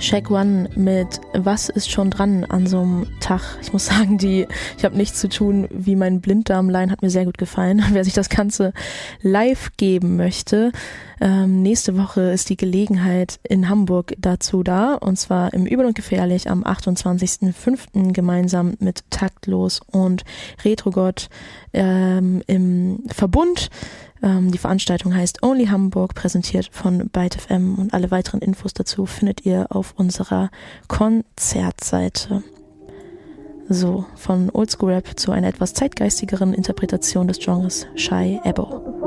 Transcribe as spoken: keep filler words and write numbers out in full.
Shaq One mit Was ist schon dran an so einem Tag. Ich muss sagen, die, ich habe nichts zu tun wie mein Blinddarm-Line, hat mir sehr gut gefallen. Wer sich das Ganze live geben möchte, ähm, nächste Woche ist die Gelegenheit in Hamburg dazu da, und zwar im Übel und Gefährlich am achtundzwanzigsten fünften gemeinsam mit Taktlos und Retrogott ähm, im Verbund. Ähm, die Veranstaltung heißt Only Hamburg, präsentiert von Byte F M, und alle weiteren Infos dazu findet ihr auf unserer Konzertseite. So, von Oldschool Rap zu einer etwas zeitgeistigeren Interpretation des Genres Shy Ebo.